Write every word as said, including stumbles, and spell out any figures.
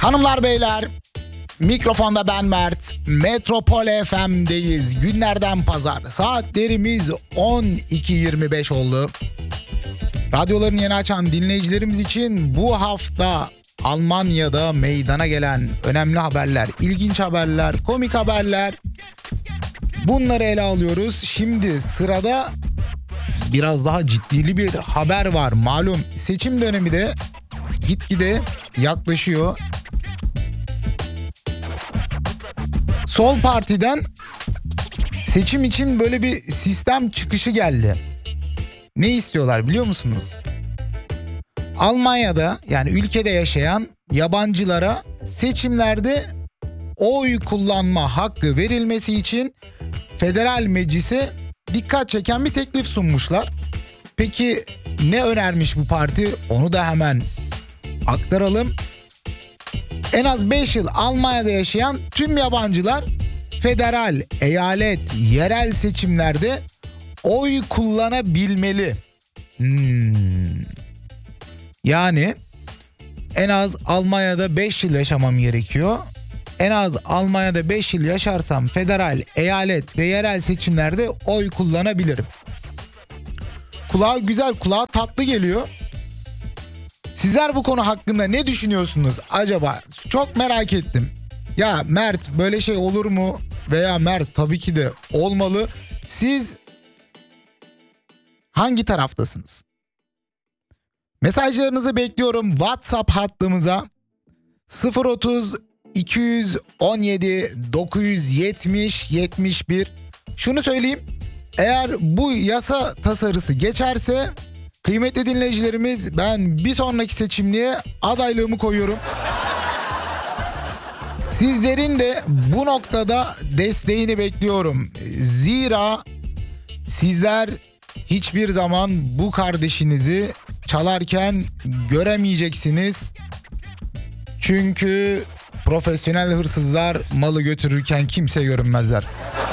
Hanımlar beyler, mikrofonda ben Mert. Metropol F M'deyiz. Günlerden pazar. Saatlerimiz on iki yirmi beş oldu. Radyolarını yeni açan dinleyicilerimiz için bu hafta Almanya'da meydana gelen önemli haberler, ilginç haberler, komik haberler, bunları ele alıyoruz. Şimdi sırada biraz daha ciddili bir haber var. Malum seçim dönemi de gitgide yaklaşıyor. Sol Parti'den seçim için böyle bir sistem çıkışı geldi. Ne istiyorlar biliyor musunuz? Almanya'da, yani ülkede yaşayan yabancılara seçimlerde oy kullanma hakkı verilmesi için federal meclise dikkat çeken bir teklif sunmuşlar. Peki ne önermiş bu parti? Onu da hemen aktaralım. En az beş yıl Almanya'da yaşayan tüm yabancılar federal, eyalet, yerel seçimlerde oy kullanabilmeli. Hmm. Yani en az Almanya'da beş yıl yaşamam gerekiyor. En az Almanya'da beş yıl yaşarsam federal, eyalet ve yerel seçimlerde oy kullanabilirim. Kulağa güzel, kulağa tatlı geliyor. Sizler bu konu hakkında ne düşünüyorsunuz acaba? Çok merak ettim. Ya Mert, böyle şey olur mu? Veya Mert, tabii ki de olmalı. Siz hangi taraftasınız? Mesajlarınızı bekliyorum WhatsApp hattımıza sıfır otuz iki on yedi dokuz yetmiş yetmiş bir. Şunu söyleyeyim. Eğer bu yasa tasarısı geçerse kıymetli dinleyicilerimiz, ben bir sonraki seçimliğe adaylığımı koyuyorum. Sizlerin de bu noktada desteğini bekliyorum. Zira sizler hiçbir zaman bu kardeşinizi çalarken göremeyeceksiniz. Çünkü profesyonel hırsızlar malı götürürken kimse görünmezler.